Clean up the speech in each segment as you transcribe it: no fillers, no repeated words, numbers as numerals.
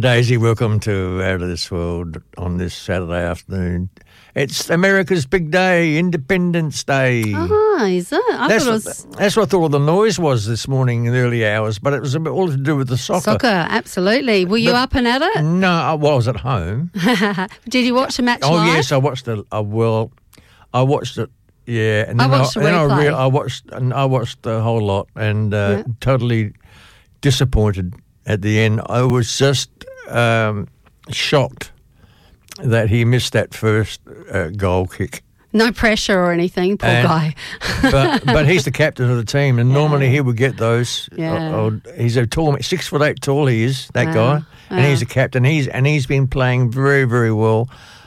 Daisy, welcome to Out of This World on this Saturday afternoon. It's America's big day, Independence Day. Ah, is it? That's what I thought the noise was this morning in the early hours, but it was all to do with the soccer. Soccer, absolutely. Were you up and at it? No, I was at home. Did you watch the match live? Oh, yes, I watched it. I watched it. Yeah, and then I watched the replay. I watched the whole lot and totally disappointed at the end. I was just shocked that he missed that first goal kick. No pressure or anything, poor guy. but he's the captain of the team, and normally he would get those. Yeah. He's a tall, 6'8" tall. He is that guy, and he's the captain. He's been playing very, very well.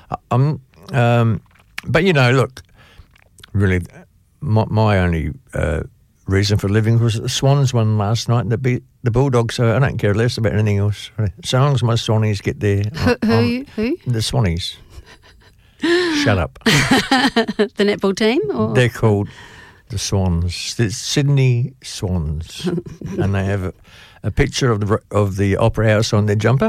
But look, really, my only reason for living was that the Swans won last night and they beat the Bulldogs, so I don't care less about anything else. So long as my Swannies get there. Who? The Swannies. Shut up. The netball team? Or? They're called the Swans. It's Sydney Swans. And they have a picture of the Opera House on their jumper.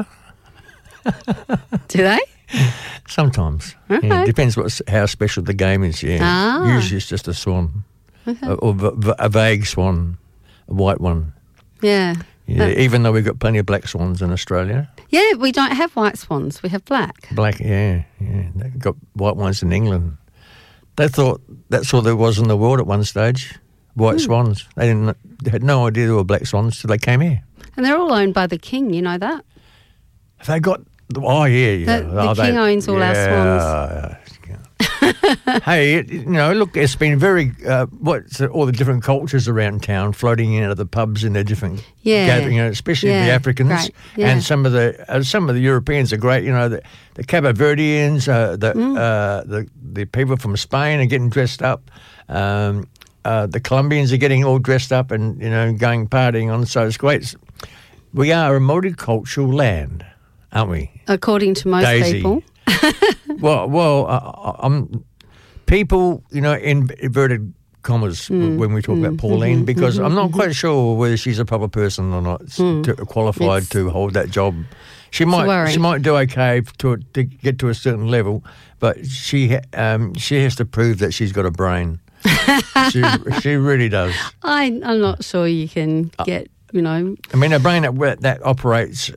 Do they? Sometimes. Okay. Yeah, depends how special the game is, yeah. Ah. Usually it's just a swan. Okay. Or a vague swan, a white one. Yeah. Even though we've got plenty of black swans in Australia. Yeah, we don't have white swans. We have black. Black, yeah. They've got white ones in England. They thought that's all there was in the world at one stage, white swans. They had no idea there were black swans till they came here. And they're all owned by the king, you know that? Have they got... Oh, yeah. The king owns all our swans. Hey, look, it's been very, all the different cultures around town floating in out of the pubs in their different gatherings, especially the Africans and some of the Europeans are great. The Cabo Verdeans, the people from Spain are getting dressed up. The Colombians are getting all dressed up and going partying on. So it's great. We are a multicultural land, aren't we? According to most people. People, in inverted commas when we talk about Pauline, because I'm not quite sure whether she's a proper person or not qualified to hold that job. She might do okay to get to a certain level, but she has to prove that she's got a brain. she really does. I'm not sure you can get, I mean, a brain that operates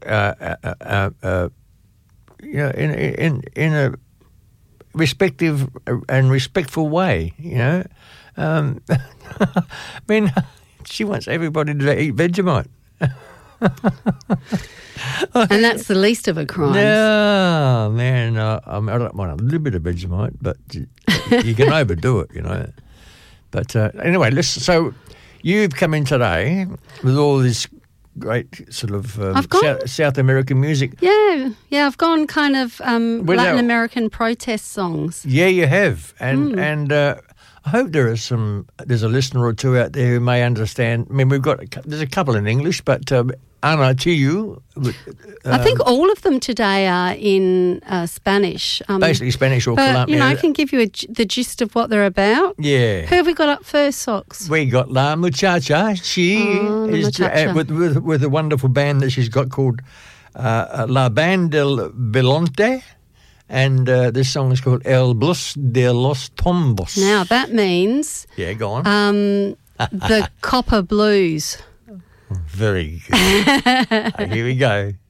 in a respective and respectful way, I mean, she wants everybody to eat Vegemite. And that's the least of her crimes. No, man, I don't mind a little bit of Vegemite, but you can overdo it, But anyway, so you've come in today with all this great sort of South American music. Yeah, I've gone kind of Latin American protest songs. Yeah, you have, and I hope there's a listener or two out there who may understand. I mean, there's a couple in English, but Ana, to you, I think all of them today are in Spanish. Basically Spanish or Colombian. I can give you the gist of what they're about. Yeah. Who have we got up first, Socks? We got La Muchacha. She is with a wonderful band that she's got called La Band del Belonte. And this song is called El Blues de los Tombos. Now, that means... Yeah, go on. The Copper Blues. Very good. Here we go.